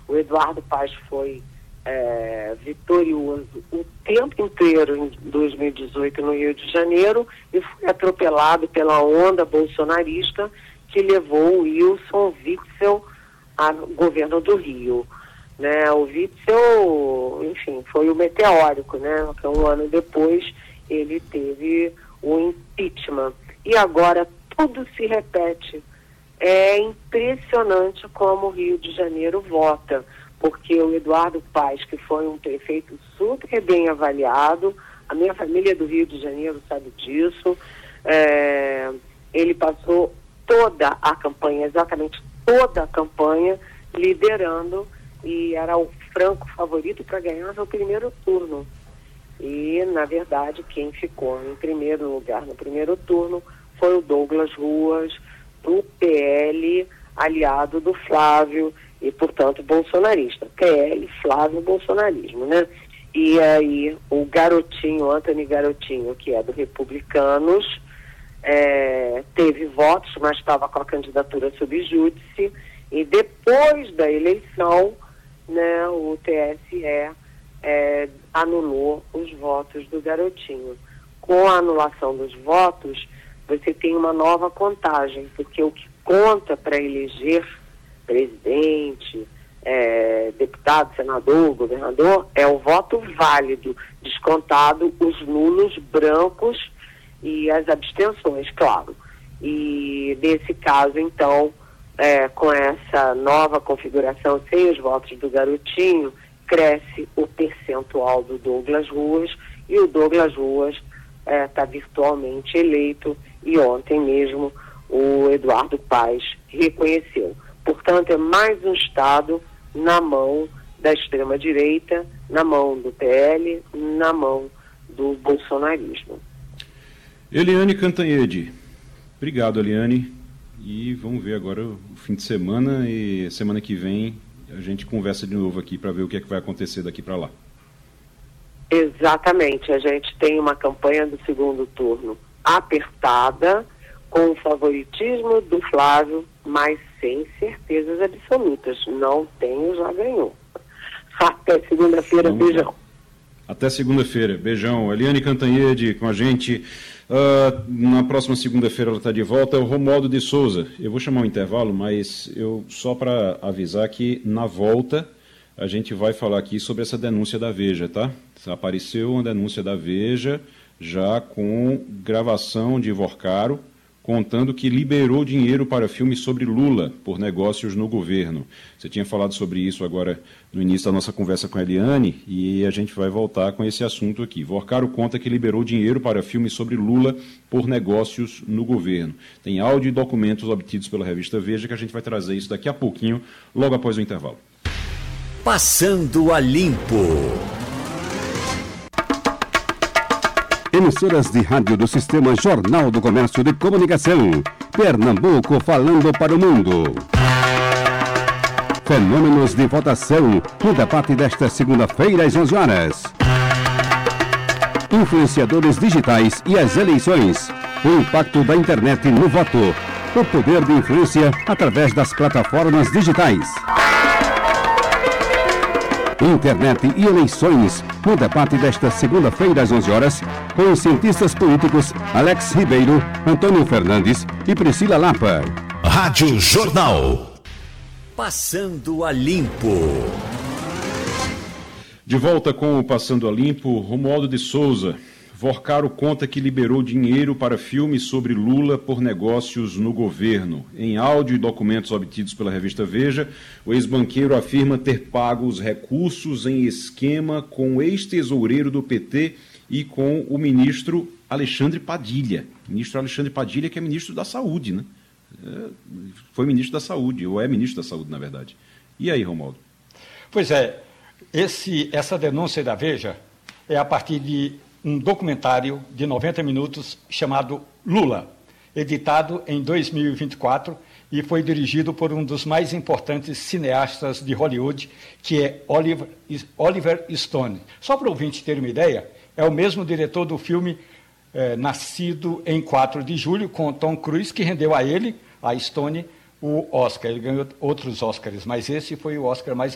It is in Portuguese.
O Eduardo Paes foi vitorioso o tempo inteiro em 2018 no Rio de Janeiro e foi atropelado pela onda bolsonarista que levou o Wilson Witzel ao governo do Rio. Né? O Witzel, enfim, foi o meteórico, né? Porque um ano depois ele teve o impeachment. E agora tudo se repete. É impressionante como o Rio de Janeiro vota, porque o Eduardo Paes, que foi um prefeito super bem avaliado, a minha família do Rio de Janeiro sabe disso, ele passou toda a campanha, exatamente toda a campanha, liderando, e era o franco favorito para ganhar no primeiro turno. E, na verdade, quem ficou em primeiro lugar no primeiro turno foi o Douglas Ruas, do PL, aliado do Flávio, e, portanto, bolsonarista. PL, Flávio, bolsonarismo, né? E aí, o Garotinho, Antony Garotinho, que é do Republicanos, teve votos, mas estava com a candidatura sub júdice, e depois da eleição, né, o TSE anulou os votos do Garotinho. Com a anulação dos votos, você tem uma nova contagem, porque o que conta para eleger presidente, deputado, senador, governador, é o voto válido, descontado os nulos, brancos e as abstenções, claro. E nesse caso, então, com essa nova configuração, sem os votos do Garotinho, cresce o percentual do Douglas Ruas, e o Douglas Ruas está virtualmente eleito, e ontem mesmo o Eduardo Paes reconheceu. Portanto, é mais um estado na mão da extrema-direita, na mão do PL, na mão do bolsonarismo. Eliane Cantanhede. Obrigado, Eliane. E vamos ver agora o fim de semana, e semana que vem a gente conversa de novo aqui para ver o que é que vai acontecer daqui para lá. Exatamente. A gente tem uma campanha do segundo turno apertada, com o favoritismo do Flávio, mas sem certezas absolutas. Não tenho, já ganhou. Até segunda-feira, beijão. Até segunda-feira, beijão. Eliane Cantanhede com a gente. Na próxima segunda-feira ela está de volta. O Romualdo de Souza. Eu vou chamar um intervalo, mas só para avisar que na volta a gente vai falar aqui sobre essa denúncia da Veja, tá? Apareceu uma denúncia da Veja, já com gravação de Vorcaro, contando que liberou dinheiro para filmes sobre Lula por negócios no governo. Você tinha falado sobre isso agora no início da nossa conversa com a Eliane, e a gente vai voltar com esse assunto aqui. Vorcaro conta que liberou dinheiro para filmes sobre Lula por negócios no governo. Tem áudio e documentos obtidos pela revista Veja, que a gente vai trazer isso daqui a pouquinho, logo após o intervalo. Passando a Limpo. Emissoras de rádio do Sistema Jornal do Comércio de Comunicação. Pernambuco falando para o mundo. Fenômenos de votação no debate desta segunda-feira às 11 horas. Influenciadores digitais e as eleições. O impacto da internet no voto. O poder de influência através das plataformas digitais. Internet e eleições, no debate desta segunda-feira às 11 horas, com os cientistas políticos Alex Ribeiro, Antônio Fernandes e Priscila Lapa. Rádio Jornal. Passando a Limpo. De volta com o Passando a Limpo, Romualdo de Souza. Vorcaro conta que liberou dinheiro para filmes sobre Lula por negócios no governo. Em áudio e documentos obtidos pela revista Veja, o ex-banqueiro afirma ter pago os recursos em esquema com o ex-tesoureiro do PT e com o ministro Alexandre Padilha. Ministro Alexandre Padilha, que é ministro da Saúde, né? Foi ministro da Saúde, ou é ministro da Saúde, na verdade. E aí, Romualdo? Pois é, essa denúncia da Veja é a partir de um documentário de 90 minutos chamado Lula, editado em 2024 e foi dirigido por um dos mais importantes cineastas de Hollywood, que é Oliver Stone. Só para o ouvinte ter uma ideia, é o mesmo diretor do filme Nascido em 4 de Julho, com Tom Cruise, que rendeu a ele, a Stone, o Oscar. Ele ganhou outros Oscars, mas esse foi o Oscar mais